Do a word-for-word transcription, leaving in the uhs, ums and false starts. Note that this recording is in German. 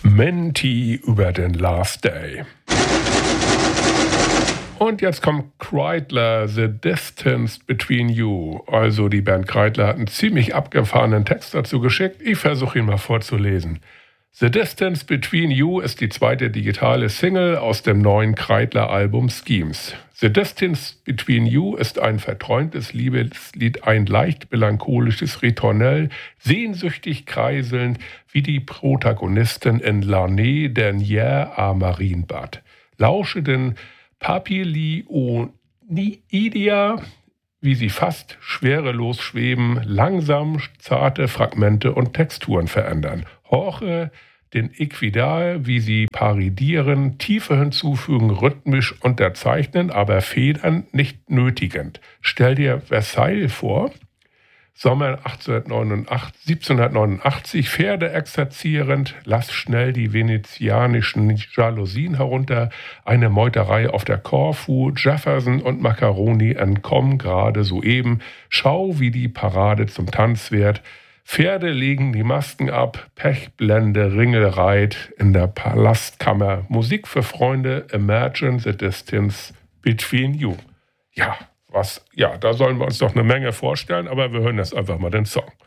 Menti über den Last Day. Und jetzt kommt Kreidler, The Distance Between You. Also die Band Kreidler hat einen ziemlich abgefahrenen Text dazu geschickt. Ich versuche ihn mal vorzulesen. The Distance Between You ist die zweite digitale Single aus dem neuen Kreidler-Album Schemes. The Distance Between You ist ein verträumtes Liebeslied, ein leicht melancholisches Ritornell, sehnsüchtig kreiselnd wie die Protagonistin in L'année dernière à Marienbad. Lausche den Papilioidia, wie sie fast schwerelos schweben, langsam zarte Fragmente und Texturen verändern. Horche den Equidal, wie sie parodieren, Tiefe hinzufügen, rhythmisch unterzeichnen, aber Federn nicht nötigend. Stell dir Versailles vor, Sommer siebzehnhundertneunundachtzig, Pferde exerzierend, lass schnell die venezianischen Jalousien herunter, eine Meuterei auf der Korfu, Jefferson und Macaroni entkommen gerade soeben, schau, wie die Parade zum Tanz wird, Pferde legen die Masken ab, Pechblende, Ringelreit in der Palastkammer, Musik für Freunde, Imagine the Distance Between You. Ja, was, ja, da sollen wir uns doch eine Menge vorstellen, aber wir hören jetzt einfach mal den Song.